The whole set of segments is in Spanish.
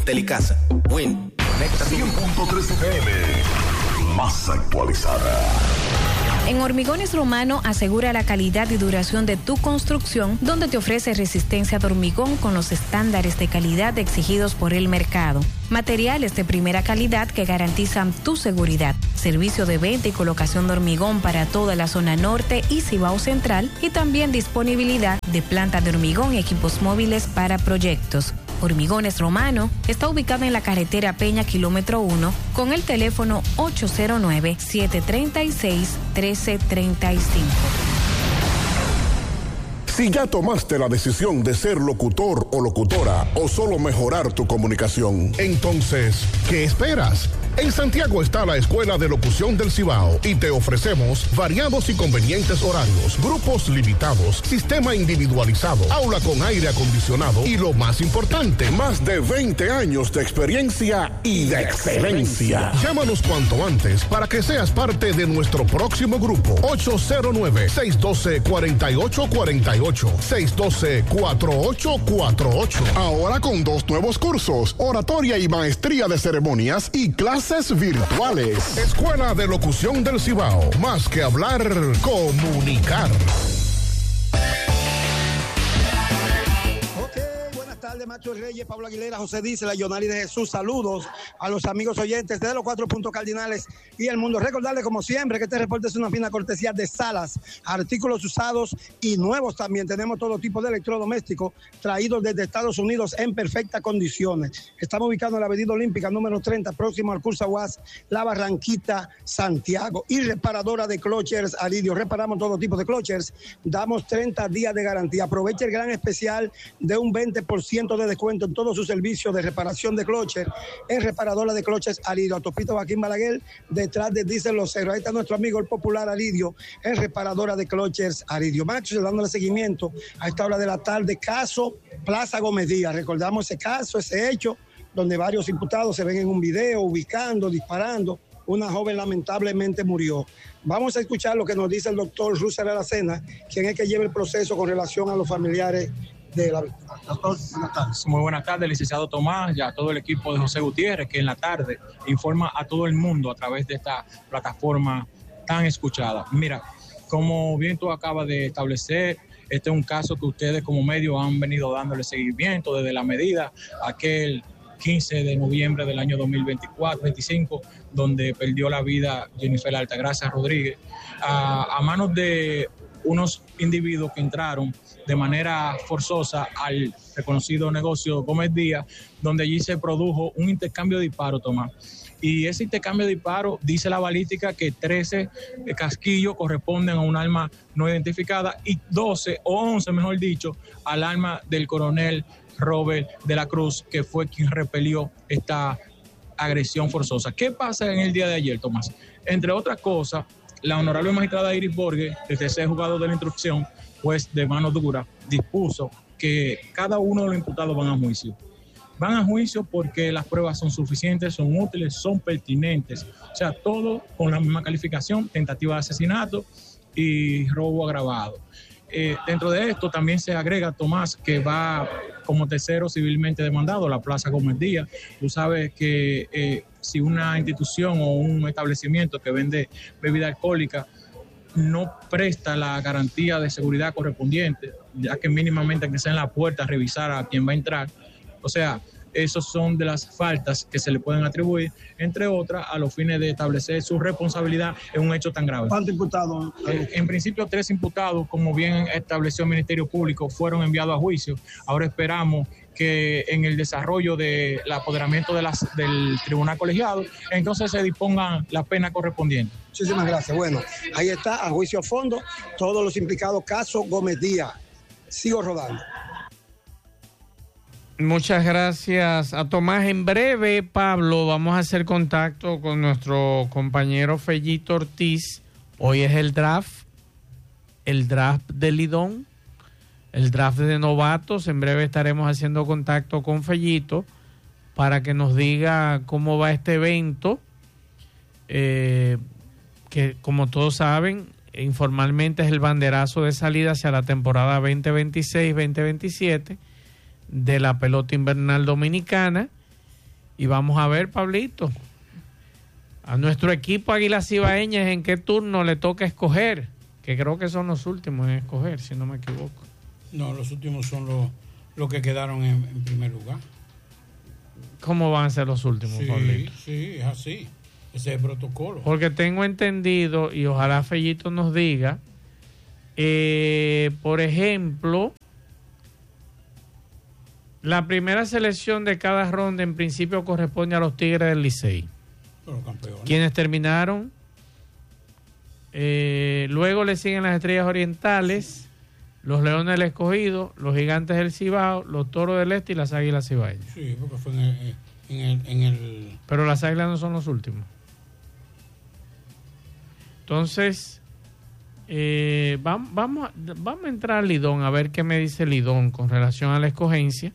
Telecasa. Win. Conecta 100.3 FM. Más actualizada. En Hormigones Romano asegura la calidad y duración de tu construcción, donde te ofrece resistencia de hormigón con los estándares de calidad exigidos por el mercado. Materiales de primera calidad que garantizan tu seguridad. Servicio de venta y colocación de hormigón para toda la zona norte y Cibao Central, y también disponibilidad de planta de hormigón y equipos móviles para proyectos. Hormigones Romano está ubicado en la carretera Peña, kilómetro 1, con el teléfono 809-736-1335. Si ya tomaste la decisión de ser locutor o locutora o solo mejorar tu comunicación, entonces, ¿qué esperas? En Santiago está la Escuela de Locución del Cibao y te ofrecemos variados y convenientes horarios, grupos limitados, sistema individualizado, aula con aire acondicionado y lo más importante, más de 20 años de experiencia y de excelencia. Llámanos cuanto antes para que seas parte de nuestro próximo grupo. 809-612-4848. 612-4848. Ahora con 2 nuevos cursos, oratoria y maestría de ceremonias y clases virtuales. Escuela de Locución del Cibao. Más que hablar, comunicar. De Macho Reyes, Pablo Aguilera, José Dice, la Yonali de Jesús. Saludos a los amigos oyentes de los 4 puntos cardinales y el mundo. Recordarles, como siempre, que este reporte es una fina cortesía de Salas, artículos usados y nuevos también. Tenemos todo tipo de electrodomésticos traídos desde Estados Unidos en perfectas condiciones. Estamos ubicados en la Avenida Olímpica, número 30, próximo al Curso Aguas, La Barranquita, Santiago. Y reparadora de clochers, Alidio. Reparamos todo tipo de clochers. Damos 30 días de garantía. Aproveche el gran especial de un 20% de descuento en todos sus servicios de reparación de cloches en reparadora de cloches Alidio, Autopista Joaquín Balaguer, detrás de Diesel Los Cerros. Ahí está nuestro amigo el popular Alidio en reparadora de cloches Alidio. Macho, dándole seguimiento a esta hora de la tarde, caso Plaza Gómez Díaz. Recordamos ese caso, ese hecho, donde varios imputados se ven en un video ubicando, disparando. Una joven lamentablemente murió. Vamos a escuchar lo que nos dice el doctor Russell Aracena, quien es que lleva el proceso con relación a los familiares de la víctima. Doctor, buenas tardes. Muy buenas tardes, licenciado Tomás, y a todo el equipo de José Gutiérrez, que en la tarde informa a todo el mundo a través de esta plataforma tan escuchada. Mira, como bien tú acabas de establecer, este es un caso que ustedes como medio han venido dándole seguimiento desde la medida, aquel 15 de noviembre del año 2024-25, donde perdió la vida Jennifer Altagracia Rodríguez, a manos de unos individuos que entraron de manera forzosa al reconocido negocio Gómez Díaz, donde allí se produjo un intercambio de disparos, Tomás. Y ese intercambio de disparos, dice la balística, que 13 casquillos corresponden a un arma no identificada y 12 o 11, mejor dicho, al arma del coronel Robert de la Cruz, que fue quien repelió esta agresión forzosa. ¿Qué pasa en el día de ayer, Tomás? Entre otras cosas, la honorable magistrada Iris Borges, el tercer juzgado de la instrucción, juez de mano dura, dispuso que cada uno de los imputados van a juicio. Van a juicio porque las pruebas son suficientes, son útiles, son pertinentes. O sea, todo con la misma calificación, tentativa de asesinato y robo agravado. Dentro de esto también se agrega, Tomás, que va como tercero civilmente demandado la Plaza Gómez Díaz. Tú sabes que si una institución o un establecimiento que vende bebida alcohólica no presta la garantía de seguridad correspondiente, ya que mínimamente hay que estar en la puerta a revisar a quien va a entrar. O sea, esos son de las faltas que se le pueden atribuir, entre otras, a los fines de establecer su responsabilidad en un hecho tan grave. ¿Cuántos imputados? En principio, 3 imputados, como bien estableció el Ministerio Público, fueron enviados a juicio. Ahora esperamos que en el desarrollo del apoderamiento del tribunal colegiado, entonces se dispongan las penas correspondientes. Muchísimas gracias. Bueno, ahí está, a juicio a fondo, todos los implicados, caso Gómez Díaz. Sigo rodando. Muchas gracias a Tomás. En breve, Pablo, vamos a hacer contacto con nuestro compañero Fellito Ortiz. Hoy es el draft de Lidón, el draft de novatos. En breve estaremos haciendo contacto con Fellito para que nos diga cómo va este evento, que como todos saben, informalmente es el banderazo de salida hacia la temporada 2026-2027 de la pelota invernal dominicana, Y vamos a ver, Pablito, a nuestro equipo Águilas Cibaeñas en qué turno le toca escoger, que creo que son los últimos en escoger, si no me equivoco. No, los últimos son los que quedaron en primer lugar. ¿Cómo van a ser los últimos, Sí, Pablito? sí, es así. Ese es el protocolo. Porque tengo entendido, y ojalá Fellito nos diga, por ejemplo, la primera selección de cada ronda en principio corresponde a los Tigres del Licey. Los campeones. Quienes terminaron. Luego le siguen las Estrellas Orientales, los Leones del Escogido, los Gigantes del Cibao, los Toros del Este y las Águilas Cibaeñas. Sí, porque fue en el... Pero las Águilas no son los últimos. Entonces, vamos a entrar a Lidón a ver qué me dice Lidón con relación a la escogencia.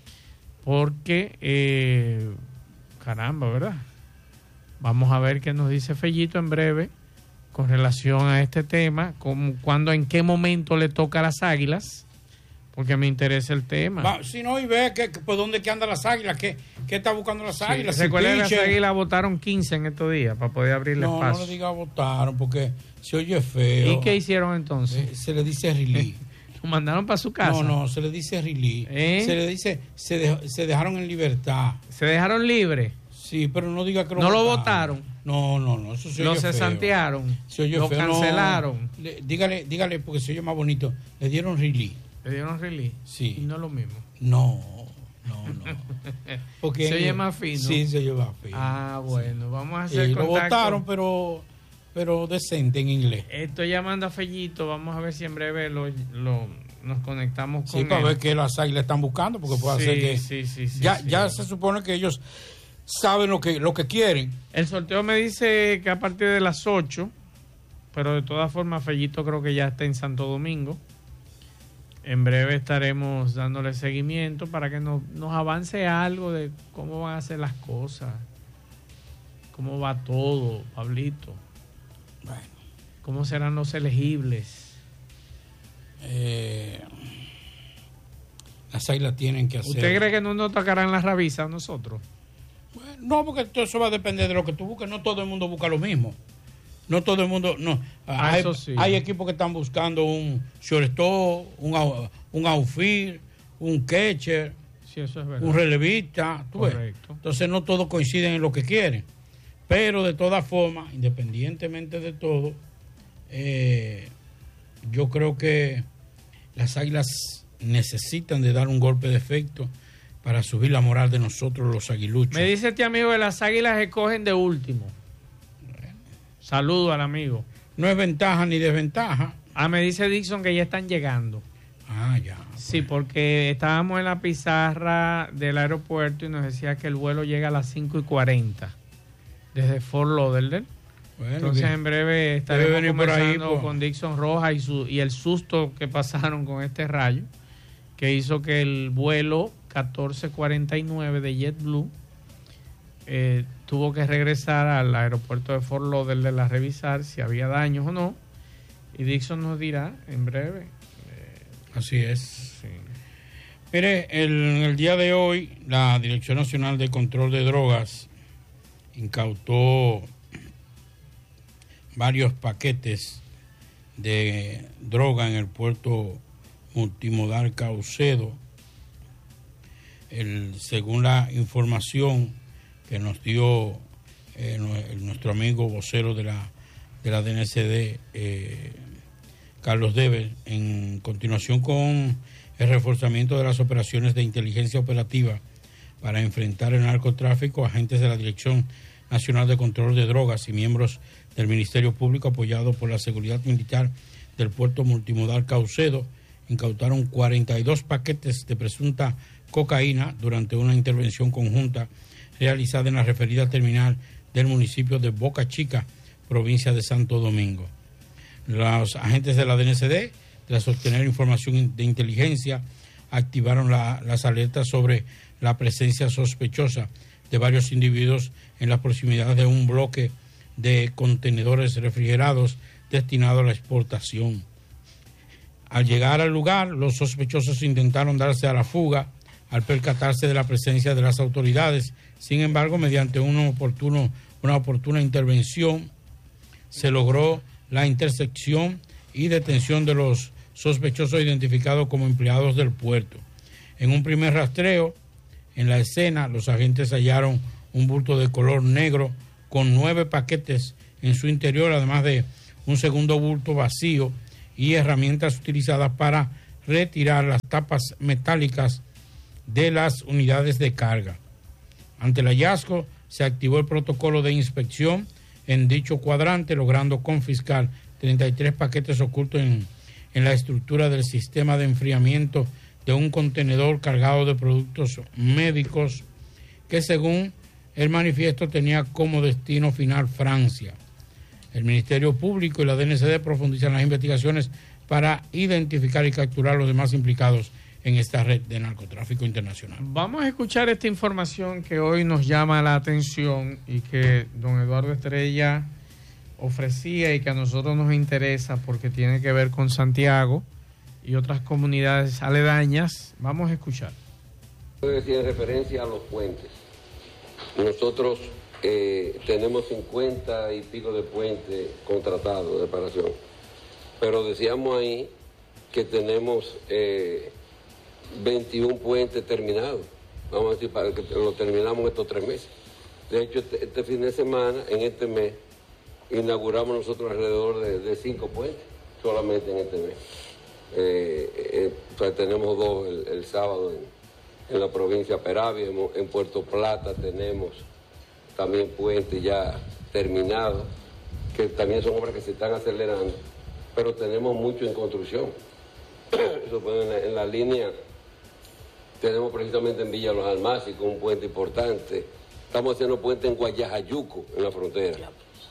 Porque, caramba, ¿verdad? Vamos a ver qué nos dice Fellito en breve con relación a este tema, cuándo, en qué momento le toca a las Águilas, porque me interesa el tema. Si no, y ve por dónde que andan las Águilas, qué está buscando las Águilas. Recuerda que las Águilas votaron 15 en estos días para poder abrirle espacio. No le diga votaron, porque se oye feo. ¿Y qué hicieron entonces? Se le dice release. ¿Lo mandaron para su casa? No, se le dice release. Se le dice, se dejaron en libertad. ¿Se dejaron libres? Sí, pero no diga que no lo votaron. No, eso se oye feo. Lo cesantearon. Lo cancelaron. Dígale, porque se oye más bonito. Le dieron release. ¿Le dieron release? Sí. Y no es lo mismo. No. Porque se oye más fino. Sí, se oye más fino. Ah, bueno, vamos a hacer contacto. Lo votaron, pero decente en inglés. Estoy llamando a Fellito, vamos a ver si en breve nos conectamos con él. Sí, para ver qué las Águilas están buscando, porque puede ser que... Sí, ya se supone que ellos saben lo que quieren. El sorteo me dice que a partir de las 8, pero de todas formas Fellito creo que ya está en Santo Domingo. En breve estaremos dándole seguimiento para que nos avance algo de cómo van a ser las cosas, cómo va todo, Pablito. Bueno. ¿Cómo serán los elegibles? Las Águilas tienen que hacer... ¿Usted cree que no nos tocarán las rabizas a nosotros? Bueno, no, porque todo eso va a depender de lo que tú busques. No todo el mundo busca lo mismo. No todo el mundo... No. Eso sí. Hay equipos que están buscando un shortstop, un outfield, un catcher, sí, eso es verdad, un relevista. Correcto. Entonces no todos coinciden en lo que quieren. Pero de todas formas, independientemente de todo, yo creo que las Águilas necesitan de dar un golpe de efecto para subir la moral de nosotros los aguiluchos. Me dice este amigo que las Águilas escogen de último. Saludo al amigo. No es ventaja ni desventaja. Me dice Dixon que ya están llegando. Ya. Sí, porque estábamos en la pizarra del aeropuerto y nos decía que el vuelo llega a las 5:40 desde Fort Lauderdale. Bueno, entonces en breve estaremos conversando con Dixon Rojas y el susto que pasaron con este rayo que hizo que el vuelo 1449 de JetBlue tuvo que regresar al aeropuerto de Fort Lauderdale a revisar si había daños o no, y Dixon nos dirá en breve. Así es. Sí. Mire, en el día de hoy la Dirección Nacional de Control de Drogas incautó varios paquetes de droga en el puerto multimodal Caucedo. Según la información que nos dio nuestro amigo vocero de la DNCD, Carlos Dever, en continuación con el reforzamiento de las operaciones de inteligencia operativa para enfrentar el narcotráfico, agentes de la Dirección Nacional de Control de Drogas y miembros del Ministerio Público, apoyado por la Seguridad Militar del puerto multimodal Caucedo, incautaron 42 paquetes de presunta cocaína durante una intervención conjunta realizada en la referida terminal del municipio de Boca Chica, provincia de Santo Domingo. Los agentes de la DNCD, tras obtener información de inteligencia, activaron las alertas sobre la presencia sospechosa de varios individuos en las proximidades de un bloque de contenedores refrigerados destinados a la exportación. Al llegar al lugar, los sospechosos intentaron darse a la fuga, al percatarse de la presencia de las autoridades. Sin embargo, mediante una oportuna intervención, se logró la intersección y detención de los sospechosos identificados como empleados del puerto. En un primer rastreo en la escena, los agentes hallaron un bulto de color negro con 9 paquetes en su interior, además de un segundo bulto vacío y herramientas utilizadas para retirar las tapas metálicas de las unidades de carga. Ante el hallazgo, se activó el protocolo de inspección en dicho cuadrante, logrando confiscar 33 paquetes ocultos en la estructura del sistema de enfriamiento de un contenedor cargado de productos médicos que, según el manifiesto, tenía como destino final Francia. El Ministerio Público y la DNCD profundizan las investigaciones para identificar y capturar a los demás implicados en esta red de narcotráfico internacional. Vamos a escuchar esta información que hoy nos llama la atención y que don Eduardo Estrella ofrecía y que a nosotros nos interesa porque tiene que ver con Santiago y otras comunidades aledañas. Vamos a escuchar. En referencia a los puentes, nosotros tenemos 50 y pico de puentes contratados de reparación, pero decíamos ahí que tenemos 21 puentes terminados, vamos a decir, para que lo terminamos estos 3 meses. De hecho, este fin de semana, en este mes, inauguramos nosotros alrededor de 5 puentes, solamente en este mes. Pues tenemos 2 el sábado en la provincia de Peravia, en Puerto Plata tenemos también puentes ya terminados, que también son obras que se están acelerando, pero tenemos mucho en construcción. Eso en la línea, tenemos precisamente en Villa Los Almácigos un puente importante. Estamos haciendo puente en Guayajayuco, en la frontera.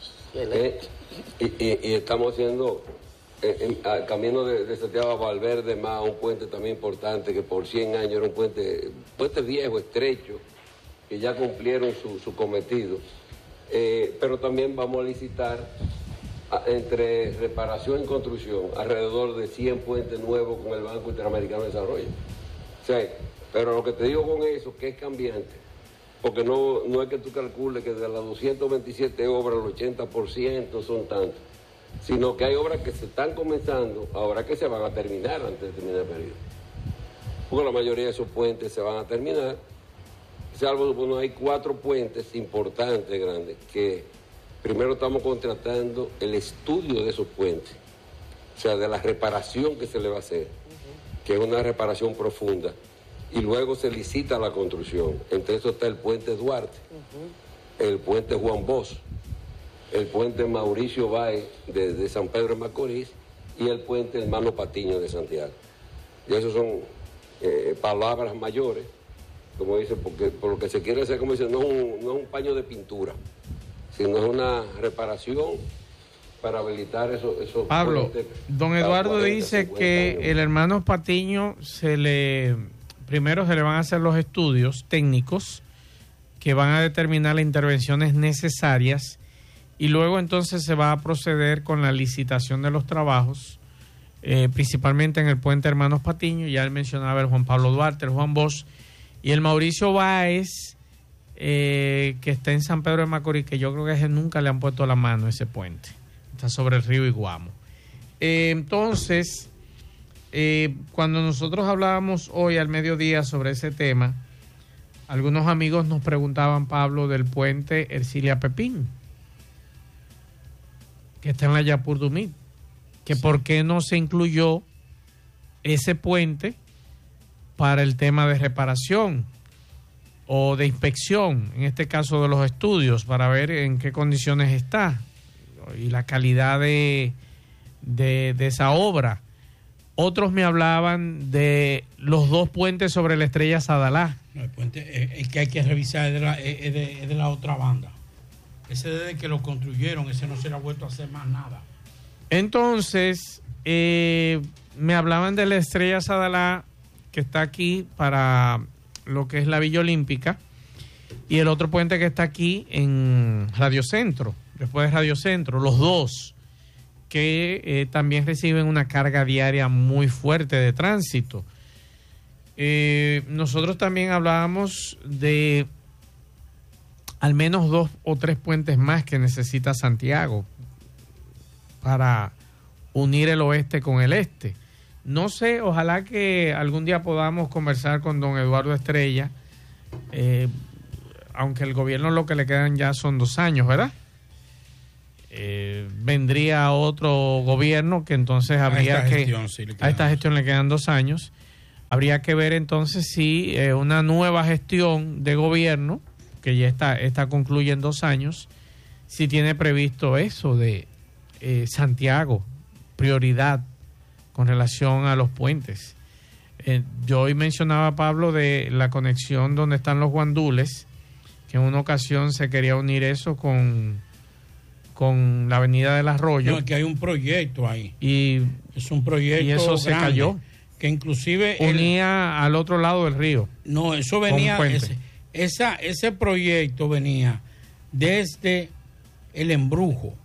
Y estamos haciendo al camino de Santiago a Valverde más un puente también importante, que por 100 años era un puente viejo, estrecho, que ya cumplieron su cometido. Pero también vamos a licitar entre reparación y construcción alrededor de 100 puentes nuevos con el Banco Interamericano de Desarrollo. O sea, pero lo que te digo con eso, que es cambiante, porque no es que tú calcules que de las 227 obras el 80% son tantas, sino que hay obras que se están comenzando, ahora que se van a terminar antes de terminar el periodo. Porque la mayoría de esos puentes se van a terminar, salvo bueno, hay 4 puentes importantes, grandes, que primero estamos contratando el estudio de esos puentes, o sea, de la reparación que se le va a hacer, que es una reparación profunda, y luego se licita la construcción. Entre eso está el puente Duarte, el puente Juan Bosch, el puente Mauricio Báez de San Pedro de Macorís y el puente Hermano Patiño de Santiago. Y eso son palabras mayores, como dice, porque por lo que se quiere hacer, como dice, no es un paño de pintura, sino es una reparación para habilitar esos Pablo, don Eduardo 40, dice que años. El Hermano Patiño primero se le van a hacer los estudios técnicos que van a determinar las intervenciones necesarias y luego entonces se va a proceder con la licitación de los trabajos, principalmente en el puente Hermanos Patiño. Ya él mencionaba el Juan Pablo Duarte, el Juan Bosch y el Mauricio Báez, que está en San Pedro de Macorís, que yo creo que nunca le han puesto la mano a ese puente. Está sobre el río Iguamo. Entonces, cuando nosotros hablábamos hoy al mediodía sobre ese tema, algunos amigos nos preguntaban, Pablo, del puente Ercilia Pepín, que está en la Yapur Dumit, que por qué no se incluyó ese puente para el tema de reparación o de inspección, en este caso de los estudios, para ver en qué condiciones está y la calidad de esa obra. Otros me hablaban de los 2 puentes sobre la Estrella Sadalá. No, el puente es que hay que revisar, es de la otra banda. Ese desde que lo construyeron, ese no se le ha vuelto a hacer más nada. Entonces, me hablaban de la Estrella Sadalá, que está aquí para lo que es la Villa Olímpica, y el otro puente que está aquí en Radio Centro, después de Radio Centro, los 2, que también reciben una carga diaria muy fuerte de tránsito. Nosotros también hablábamos de al menos 2 o 3 puentes más que necesita Santiago para unir el oeste con el este. No sé, ojalá que algún día podamos conversar con don Eduardo Estrella, aunque el gobierno lo que le quedan ya son 2 años, ¿verdad? Vendría otro gobierno que entonces habría a esta gestión le quedan 2 años. Habría que ver entonces si una nueva gestión de gobierno, que ya está concluye en 2 años, si tiene previsto eso de Santiago, prioridad con relación a los puentes. Yo hoy mencionaba, Pablo, de la conexión donde están los guandules, que en una ocasión se quería unir eso con la avenida del Arroyo. No, es que hay un proyecto ahí. Es un proyecto y eso se grande, cayó. Que inclusive unía al otro lado del río. No, eso venía, ese proyecto venía desde el Embrujo.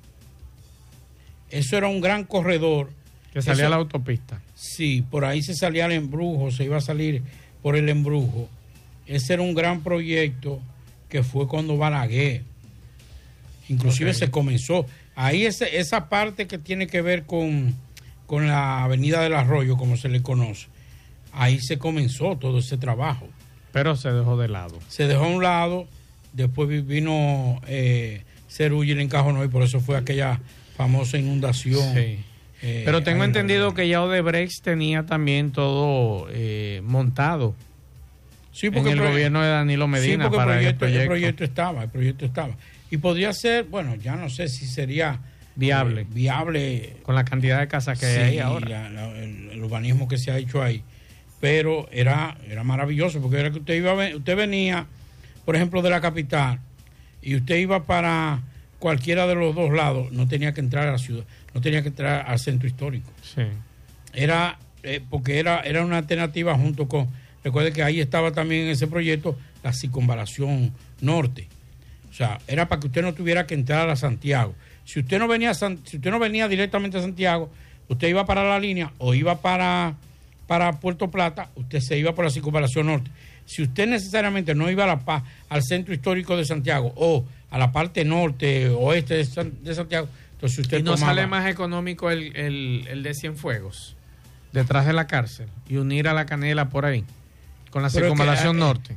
Eso era un gran corredor. Que salía a la autopista. Sí, por ahí se salía al Embrujo, se iba a salir por el Embrujo. Ese era un gran proyecto que fue cuando Balaguer. Inclusive se comenzó. Ahí esa parte que tiene que ver con la avenida del Arroyo, como se le conoce, ahí se comenzó todo ese trabajo. Pero se dejó de lado. Se dejó a un lado, después vino Cerulli y le encajonó, y por eso fue aquella famosa inundación. Sí. Pero tengo entendido que ya Odebrecht tenía también todo montado. Sí, porque en el gobierno de Danilo Medina. Sí, para el proyecto estaba. Y podría ser, bueno, ya no sé si sería viable con la cantidad de casas que hay ahora. El urbanismo que se ha hecho ahí. Pero era maravilloso, porque era que usted venía, por ejemplo, de la capital, y usted iba para cualquiera de los 2 lados, no tenía que entrar a la ciudad, no tenía que entrar al centro histórico. Sí. Era porque era una alternativa junto con, recuerde que ahí estaba también en ese proyecto la circunvalación norte. O sea, era para que usted no tuviera que entrar a Santiago. Si usted no venía directamente a Santiago, usted iba para la línea o iba para Puerto Plata, usted se iba por la circunvalación norte. Si usted necesariamente no iba al centro histórico de Santiago o a la parte norte, oeste de Santiago, entonces usted ¿Y no sale más económico el de Cienfuegos, detrás de la cárcel, y unir a La Canela por ahí, con la circunvalación norte?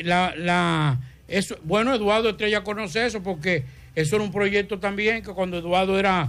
Bueno, Eduardo Estrella conoce eso, porque eso era un proyecto también que cuando Eduardo era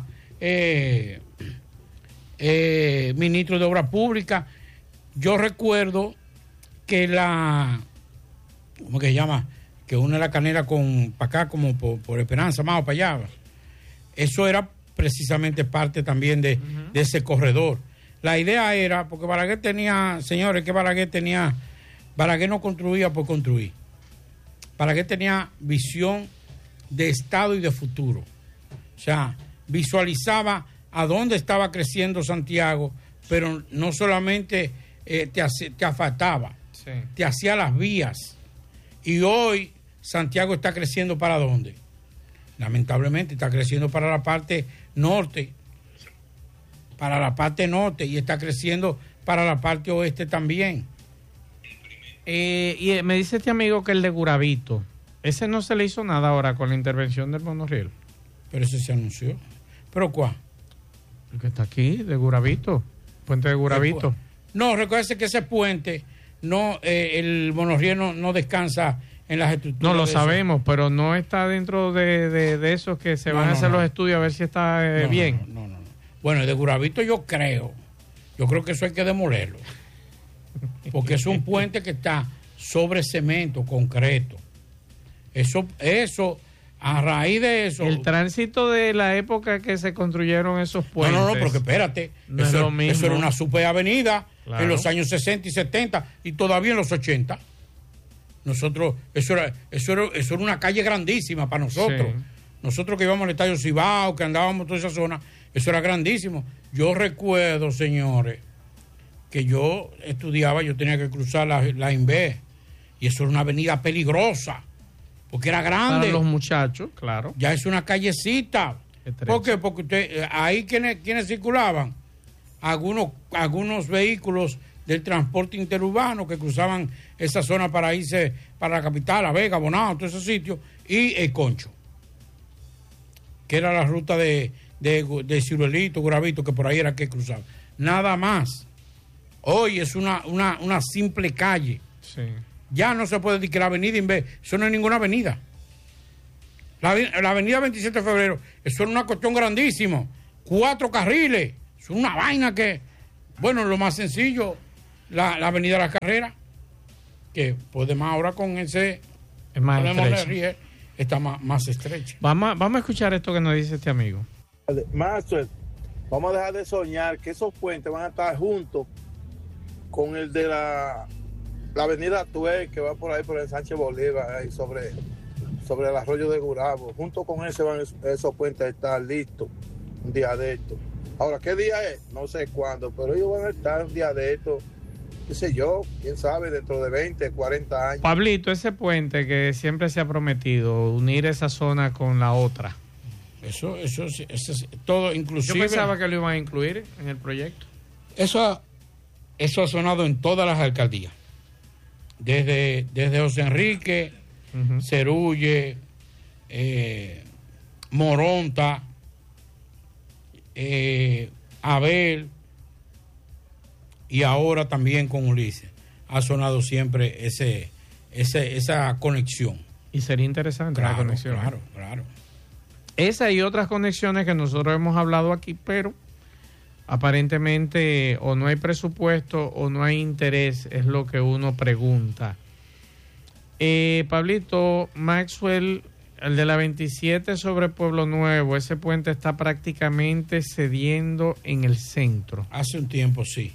ministro de Obras Públicas, yo recuerdo que ¿cómo que se llama? Que une La Canela para acá, como por Esperanza, más o para allá. Eso era precisamente parte también de ese corredor. La idea era, porque Balaguer tenía, señores, Balaguer no construía por construir. Balaguer tenía visión de Estado y de futuro. O sea, visualizaba a dónde estaba creciendo Santiago, pero no solamente te asfaltaba, te hacía las vías. Y hoy Santiago está creciendo ¿para dónde? Lamentablemente está creciendo para la parte norte, y está creciendo para la parte oeste también. Y me dice este amigo que el de Guravito, ese no se le hizo nada ahora con la intervención del monorriel. Pero ese se anunció. ¿Pero cuál? El que está aquí, de Guravito, puente de Guravito. No, recuérdese que ese puente, el monorriel no descansa en las estructuras. No lo sabemos, pero no está dentro de esos que se van a hacer los estudios a ver si está bien. No. Bueno, el de Guravito yo creo que eso hay que demolerlo. Porque es un puente que está sobre cemento, concreto. Eso, a raíz de eso... El tránsito de la época que se construyeron esos puentes... No, porque espérate. No es lo mismo. Eso era una superavenida en los años 60 y 70 y todavía en los 80. Nosotros, eso era una calle grandísima para nosotros. Sí. Nosotros que íbamos al Estadio Cibao, que andábamos toda esa zona, eso era grandísimo. Yo recuerdo, señores, que yo estudiaba, yo tenía que cruzar la Inver, y eso era una avenida peligrosa, porque era grande. Para los muchachos, claro. Ya es una callecita. ¿Por qué? Porque ahí quienes circulaban, algunos vehículos del transporte interurbano que cruzaban esa zona para irse para la capital, La Vega, Bonao, todos esos sitios, y el Concho, que era la ruta de Ciruelito, Gravito, que por ahí era que cruzaba. Nada más. Hoy es una simple calle. Sí. Ya no se puede decir que la avenida Inver, eso no es ninguna avenida. La avenida 27 de febrero, eso es una cuestión grandísima. 4 carriles, es una vaina que, bueno, lo más sencillo, la avenida La Carrera, que pues además ahora con ese, es más estrecha. Está más estrecha. Vamos a escuchar esto que nos dice este amigo. Maxwell, vamos a dejar de soñar que esos puentes van a estar juntos con el de la avenida Tuey, que va por ahí por el Sánchez Bolívar, ahí sobre el arroyo de Gurabo. Junto con ese van esos puentes a estar listos un día de esto. Ahora, ¿qué día es? No sé cuándo, pero ellos van a estar un día de esto, qué sé yo, quién sabe, dentro de 20, 40 años. Pablito, ese puente que siempre se ha prometido, unir esa zona con la otra. Eso es todo, inclusive. Yo pensaba que lo iban a incluir en el proyecto. Eso ha sonado en todas las alcaldías. Desde José Enrique, Cerulle, Moronta, Abel, y ahora también con Ulises. Ha sonado siempre esa conexión. Y sería interesante la conexión. Claro. Esa y otras conexiones que nosotros hemos hablado aquí, pero aparentemente o no hay presupuesto o no hay interés, es lo que uno pregunta. Pablito, Maxwell, el de la 27 sobre Pueblo Nuevo, ese puente está prácticamente cediendo en el centro. Hace un tiempo, sí.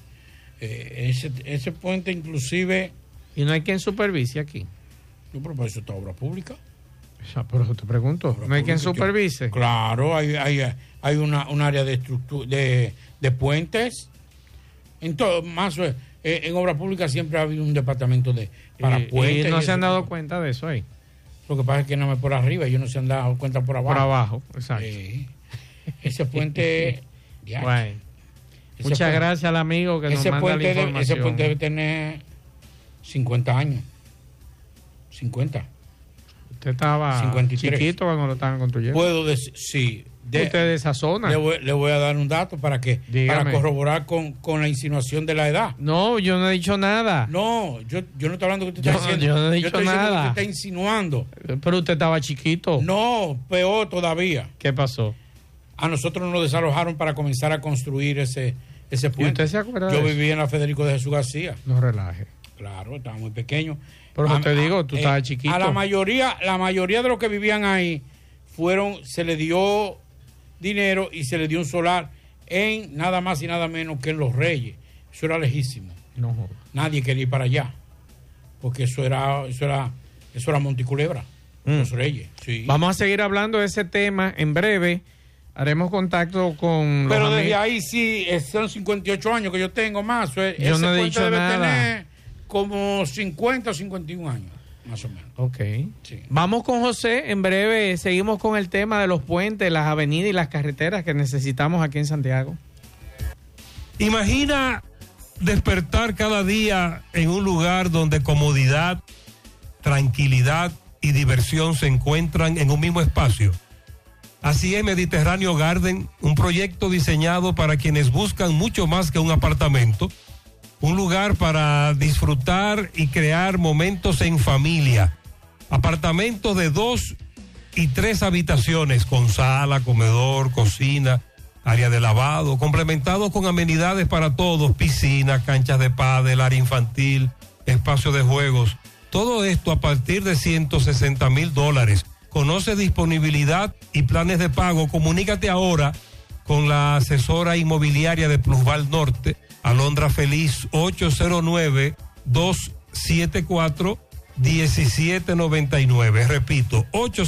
Ese puente inclusive... ¿Y no hay quien supervise aquí? No, pero para eso está obra pública. Pero te pregunto, ¿no hay quien supervise? Claro, hay un área de puentes. En todo, más en obra pública siempre ha habido un departamento para puentes. ¿Y no se han dado cuenta de eso ahí? Lo que pasa es que no me por arriba, ellos no se han dado cuenta por abajo. Por abajo, exacto. Ese puente... Bueno, muchas gracias al amigo que nos manda la información. Ese puente debe tener 50 años. 50. Usted estaba 53. Chiquito cuando lo estaban construyendo. Puedo decir, sí. Usted de esa zona. Le voy a dar un dato para corroborar con la insinuación de la edad. No, yo no he dicho nada. No, yo no estoy hablando que usted está diciendo. Yo no he dicho nada. Usted está insinuando. Pero usted estaba chiquito. No, peor todavía. ¿Qué pasó? A nosotros nos desalojaron para comenzar a construir ese puente. ¿Y usted se acuerda Yo vivía en la Federico de Jesús García. No relaje. Claro, estaba muy pequeño. Pero te digo, tú estabas chiquito. A la mayoría de los que vivían ahí se le dio dinero y se le dio un solar en nada más y nada menos que en Los Reyes. Eso era lejísimo. No jodas. Nadie quería ir para allá. Porque eso era Monticulebra. Los Reyes. Sí. Vamos a seguir hablando de ese tema en breve. Haremos contacto con Pero los desde ahí sí, son 58 años que yo tengo más. Yo no he dicho nada. Tener como 50 o 51 años, más o menos. Ok. Sí. Vamos con José. En breve seguimos con el tema de los puentes, las avenidas y las carreteras que necesitamos aquí en Santiago. Imagina despertar cada día en un lugar donde comodidad, tranquilidad y diversión se encuentran en un mismo espacio. Así es Mediterráneo Garden, un proyecto diseñado para quienes buscan mucho más que un apartamento. Un lugar para disfrutar y crear momentos en familia. Apartamentos de 2 y 3 habitaciones con sala, comedor, cocina, área de lavado, complementados con amenidades para todos, piscina, canchas de pádel, área infantil, espacio de juegos. Todo esto a partir de $160,000. Conoce disponibilidad y planes de pago. Comunícate ahora con la asesora inmobiliaria de Plusval Norte, Alondra Feliz, 809-274-1799. Repito,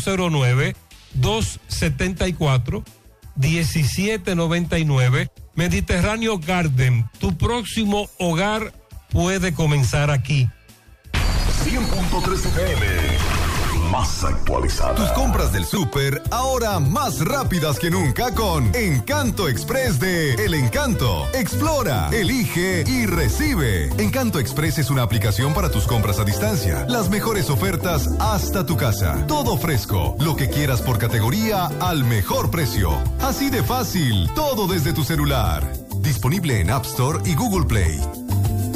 809-274-1799. Mediterráneo Garden, tu próximo hogar puede comenzar aquí. 100.3 FM, más actualizada. Tus compras del súper ahora más rápidas que nunca con Encanto Express de El Encanto. Explora, elige y recibe. Encanto Express es una aplicación para tus compras a distancia. Las mejores ofertas hasta tu casa. Todo fresco, lo que quieras por categoría al mejor precio. Así de fácil, todo desde tu celular. Disponible en App Store y Google Play.